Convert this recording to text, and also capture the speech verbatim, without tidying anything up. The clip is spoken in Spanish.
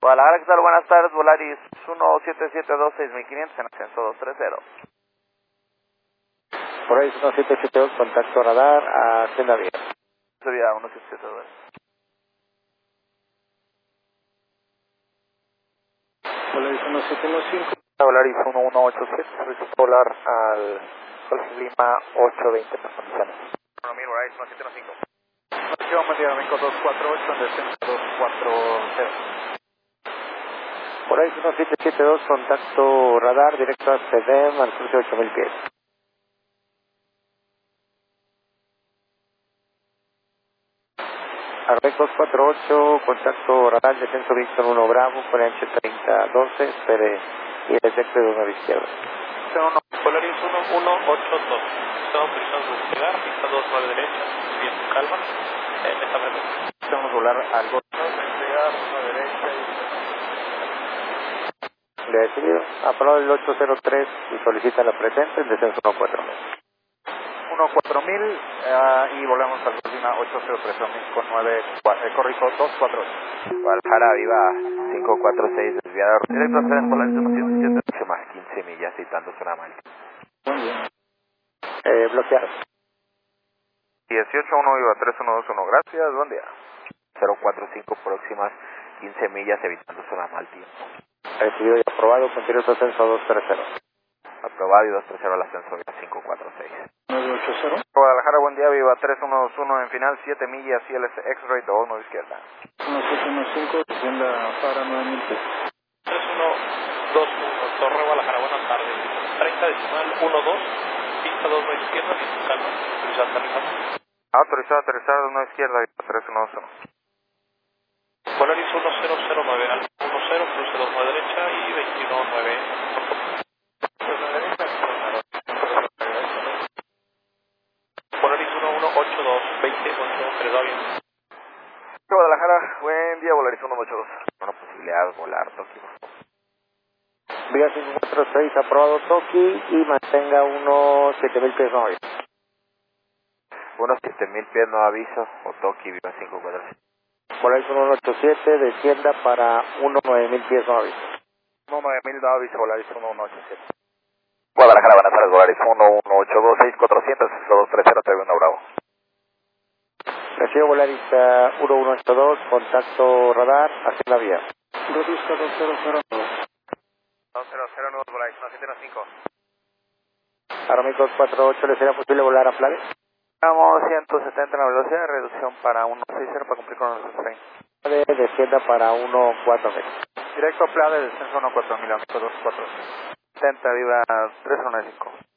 Guadalajara, ¿qué tal? Buenas tardes, Volaris uno siete siete dos seis mil quinientos en ascenso dos tres cero. Volaris uno siete siete dos, contacto radar, Hacienda Vía. Sería uno siete siete dos. Volaris uno siete uno cinco. Volaris uno uno ocho siete, solicito volar al Golf Lima ocho veinte para condiciones. uno mil, Volaris uno siete uno cinco. Vamos a México dos cuatro ocho en descenso dos cuatro cero. Volaris uno siete siete dos, contacto radar, directo a C D M al cruce de ocho mil pies. Arbex dos cuatro ocho, contacto radar, descenso Víctor uno Bravo, con H treinta doce, espere y detecte de una izquierda. Volaris uno uno ocho dos, estamos autorizando despegar, pista dos nueve derecha, bien, calma, eh, está presente. Vamos a volar al Golf, despegar, nueve derecha y... Le he decidido, aprobado el ocho cero tres y solicita la presente, el descenso uno cuatro mil. uno cuatro mil uh, y volvemos al Lima ocho cero tres con nueve, eh, corrijo dos cuatro ocho. Guadalajara, viva cinco cuatro seis, desviador directo a tren Volaris uno siete siete ocho más quince millas, citando zona amarilla. Muy bien. Eh, bloqueado. dieciocho uno viva tres uno dos uno, gracias, buen día. cero cuatro cinco próximas quince millas, evitando zona mal tiempo. Recibido y aprobado, continúa su ascenso dos tres cero. Aprobado y dos tres cero al ascenso viva cinco cuatro seis. nueve ocho cero. Guadalajara, buen día, viva tres uno dos uno en final, siete millas, C L S X-Ray dos nueve izquierda. uno siete uno cinco, descienda para nueve mil pies. tres uno dos uno, Torre Guadalajara, buenas tardes. treinta decimal uno dos, pista dos nueve izquierda, bien, calma, autorizado aterrizar. Autorizado a aterrizar dos nueve izquierda, viva tres uno dos uno. Volaris uno cero cero nueve, al uno cero, cruce dos nueve derecha y veintiuno nueve. Volaris uno uno ocho dos, veinte ocho, tres, va bien. Guadalajara, buen día, Volaris uno ocho dos. Una posibilidad de volar, Tokio. Vía cinco cuatro seis, aprobado Toki y mantenga unos siete mil pies no. Unos siete mil pies no aviso, o Toki, viva cinco cuatro seis. Volaris uno ocho siete, descienda para unos nueve mil pies no aviso. uno nueve mil no aviso, Volaris uno uno ocho siete. Guadalajara, buenas tardes, Volaris uno uno ocho dos seis cuatrocientos, dos tres cero, te uno Bravo. Recibo Volaris uh, uno uno ocho dos, contacto radar, hacia la vía. Rodisca dos cero cero nueve. dos cero cero nueve, Volaris uno siete uno cinco. Aramix dos cuatro ocho, ¿le sería posible volar a Plade? Estamos ciento setenta en la velocidad, reducción para uno seis cero para cumplir con nuestros tren. Plade, descienda para uno cuatro mil. Directo a Plade, descenso uno cuatro mil, dos cuatro setenta, viva tres uno cinco.